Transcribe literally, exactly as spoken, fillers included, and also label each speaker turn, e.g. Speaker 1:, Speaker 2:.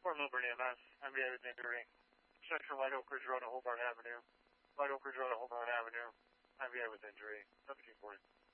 Speaker 1: Fort Milburn E M S, M V A with injury. Central White Oak Ridge Road to Hobart Avenue. White Oak Ridge Road to Hobart Avenue. M V A with injury. seventeen forty.